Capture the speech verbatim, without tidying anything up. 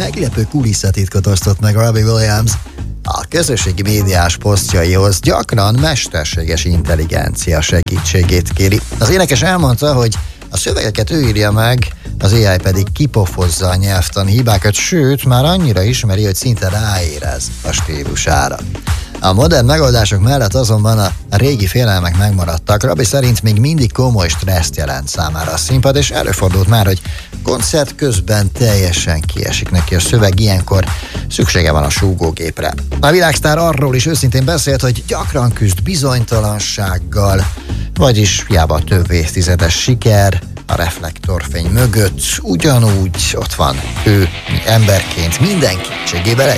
meglepő kulisszatitkot osztott meg Robbie Williams. A közösségi médiás posztjaihoz gyakran mesterséges intelligencia segítségét kéri. Az énekes elmondta, hogy a szövegeket ő írja meg, az á i pedig kipofozza a nyelvtani hibákat, sőt, már annyira ismeri, hogy szinte ráérez a stílusára. A modern megoldások mellett azonban a régi félelmek megmaradtak. Robbie szerint még mindig komoly stresszt jelent számára a színpad, és előfordult már, hogy koncert közben teljesen kiesik neki a szöveg, ilyenkor szüksége van a súgógépre. A világsztár arról is őszintén beszélt, hogy gyakran küzd bizonytalansággal, vagyis hiába több évtizedes siker a reflektorfény mögött, ugyanúgy ott van ő emberként minden kétségével egy.